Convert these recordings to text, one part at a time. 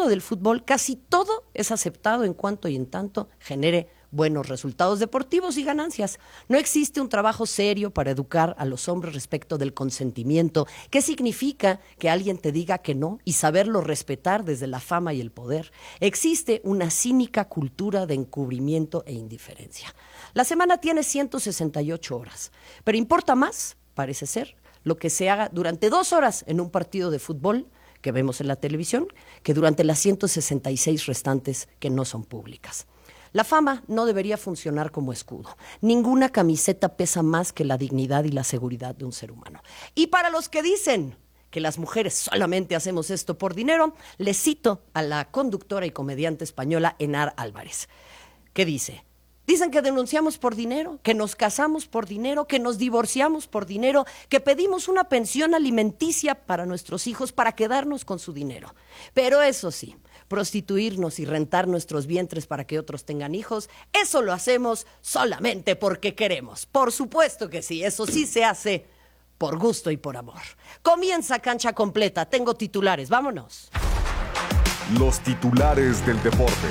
del fútbol, casi todo es aceptado en cuanto y en tanto genere buenos resultados deportivos y ganancias. No existe un trabajo serio para educar a los hombres respecto del consentimiento. ¿Qué significa que alguien te diga que no y saberlo respetar desde la fama y el poder? Existe una cínica cultura de encubrimiento e indiferencia. La semana tiene 168 horas, pero importa más, parece ser, lo que se haga durante 2 horas en un partido de fútbol que vemos en la televisión, que durante las 166 restantes que no son públicas. La fama no debería funcionar como escudo. Ninguna camiseta pesa más que la dignidad y la seguridad de un ser humano. Y para los que dicen que las mujeres solamente hacemos esto por dinero, les cito a la conductora y comediante española Enar Álvarez, que dice: dicen que denunciamos por dinero, que nos casamos por dinero, que nos divorciamos por dinero, que pedimos una pensión alimenticia para nuestros hijos para quedarnos con su dinero. Pero eso sí, prostituirnos y rentar nuestros vientres para que otros tengan hijos, eso lo hacemos solamente porque queremos. Por supuesto que sí, eso sí se hace por gusto y por amor. Comienza Cancha Completa, tengo titulares, vámonos. Los titulares del deporte.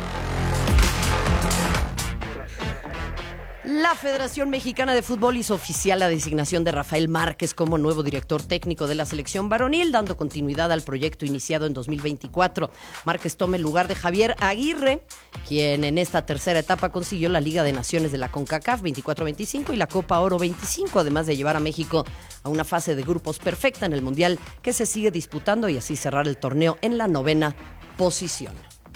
La Federación Mexicana de Fútbol hizo oficial la designación de Rafael Márquez como nuevo director técnico de la selección varonil, dando continuidad al proyecto iniciado en 2024. Márquez toma el lugar de Javier Aguirre, quien en esta tercera etapa consiguió la Liga de Naciones de la CONCACAF 24-25 y la Copa Oro 25, además de llevar a México a una fase de grupos perfecta en el Mundial que se sigue disputando y así cerrar el torneo en la 9ª posición.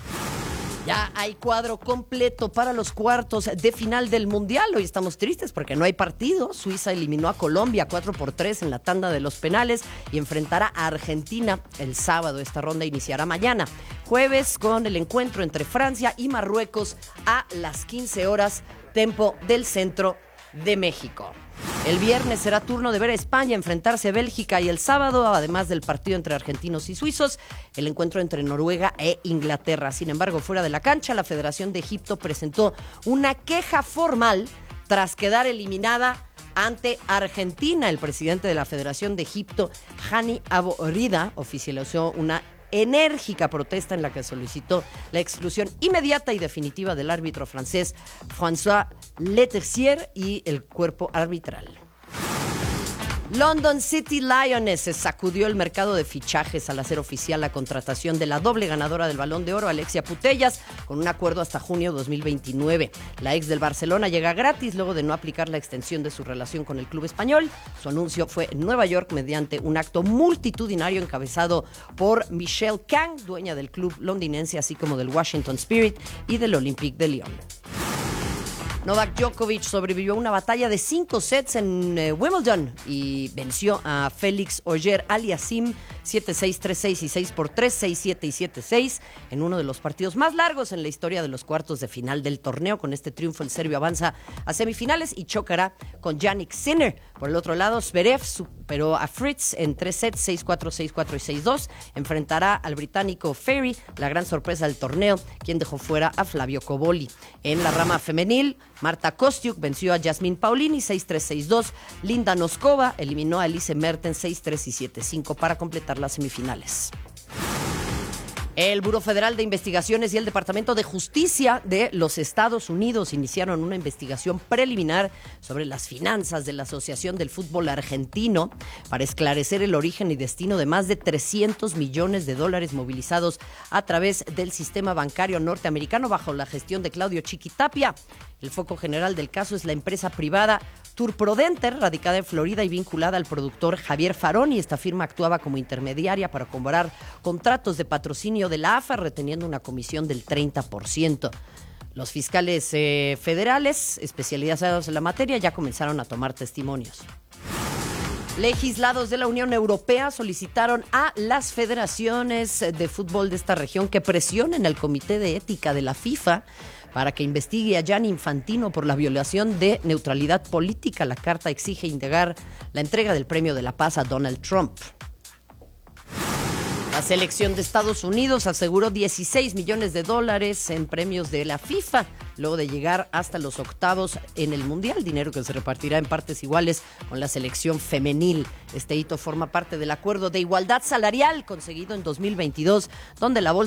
Ya hay cuadro completo para los cuartos de final del Mundial. Hoy estamos tristes porque no hay partido. Suiza eliminó a Colombia 4-3 en la tanda de los penales y enfrentará a Argentina el sábado. Esta ronda iniciará mañana, jueves, con el encuentro entre Francia y Marruecos a las 15 horas, tiempo del centro de México. El viernes será turno de ver a España enfrentarse a Bélgica y el sábado, además del partido entre argentinos y suizos, el encuentro entre Noruega e Inglaterra. Sin embargo, fuera de la cancha, la Federación de Egipto presentó una queja formal tras quedar eliminada ante Argentina. El presidente de la Federación de Egipto, Hani Abu Rida, oficializó una enérgica protesta en la que solicitó la exclusión inmediata y definitiva del árbitro francés François Letersier y el cuerpo arbitral. London City Lionesses sacudió el mercado de fichajes al hacer oficial la contratación de la doble ganadora del Balón de Oro, Alexia Putellas, con un acuerdo hasta junio 2029. La ex del Barcelona llega gratis luego de no aplicar la extensión de su relación con el club español. Su anuncio fue en Nueva York mediante un acto multitudinario encabezado por Michelle Kang, dueña del club londinense, así como del Washington Spirit y del Olympique de Lyon. Novak Djokovic sobrevivió a una batalla de 5 sets en Wimbledon y venció a Félix Auger-Aliassime 7-6, 3-6 y 6-3, 6-7 y 7-6 en uno de los partidos más largos en la historia de los cuartos de final del torneo. Con este triunfo el serbio avanza a semifinales y chocará con Jannik Sinner. Por el otro lado, Zverev superó a Fritz en 3 sets, 6-4, 6-4 y 6-2. Enfrentará al británico Ferry, la gran sorpresa del torneo, quien dejó fuera a Flavio Cobolli. En la rama femenil, Marta Kostyuk venció a Yasmin Paolini 6-3, 6-2. Linda Noskova eliminó a Elise Mertens 6-3 y 7-5 para completar las semifinales. El Buró Federal de Investigaciones y el Departamento de Justicia de los Estados Unidos iniciaron una investigación preliminar sobre las finanzas de la Asociación del Fútbol Argentino para esclarecer el origen y destino de más de $300 millones movilizados a través del sistema bancario norteamericano bajo la gestión de Claudio Chiquitapia. El foco general del caso es la empresa privada Turprodenter, radicada en Florida y vinculada al productor Javier Faroni. Esta firma actuaba como intermediaria para cobrar contratos de patrocinio de la AFA, reteniendo una comisión del 30%. Los fiscales federales especializados en la materia ya comenzaron a tomar testimonios. Legislados de la Unión Europea solicitaron a las federaciones de fútbol de esta región que presionen al Comité de Ética de la FIFA para que investigue a Gianni Infantino por la violación de neutralidad política. La carta exige indagar la entrega del Premio de la Paz a Donald Trump. La selección de Estados Unidos aseguró $16 millones en premios de la FIFA, luego de llegar hasta los octavos en el Mundial, dinero que se repartirá en partes iguales con la selección femenil. Este hito forma parte del acuerdo de igualdad salarial conseguido en 2022, donde la bolsa